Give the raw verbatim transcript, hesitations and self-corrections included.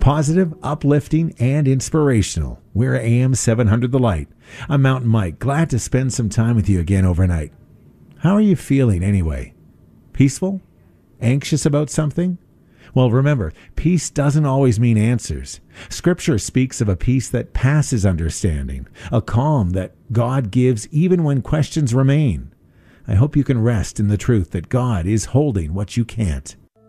Positive, uplifting, and inspirational. We're A M seven hundred The Light. I'm Mountain Mike, glad to spend some time with you again overnight. How are you feeling anyway? Peaceful? Anxious about something? Well, remember, peace doesn't always mean answers. Scripture speaks of a peace that passes understanding, a calm that God gives even when questions remain. I hope you can rest in the truth that God is holding what you can't.